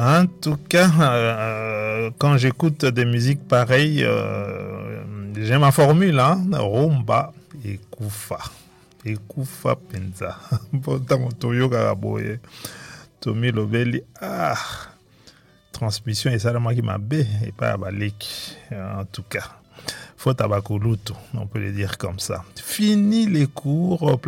En tout cas, quand j'écoute des musiques pareilles, j'ai ma formule, hein, rumba et kufa. Et kufa penza. Pourtant, Toyo Karaboye, Tommy Lobeli, transmission et ça, moi qui m'a bé, et pas à Balik. En tout cas, faut tabakoluto, on peut le dire comme ça. Fini les cours.